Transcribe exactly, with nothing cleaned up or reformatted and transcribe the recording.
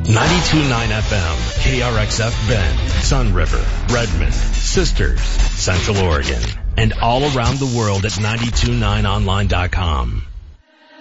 ninety-two point nine F M, K R X F Bend, Sun River, Redmond, Sisters, Central Oregon, and all around the world at ninety two point nine online dot com.